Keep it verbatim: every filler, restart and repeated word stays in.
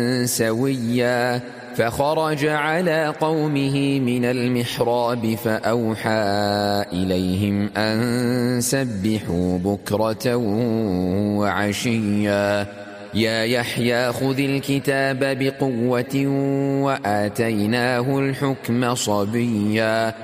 سويا فخرج على قومه من المحراب فأوحى إليهم أن سبحوا بكرة وعشيا يا يحيى خذ الكتاب بقوة وآتيناه الحكم صبيا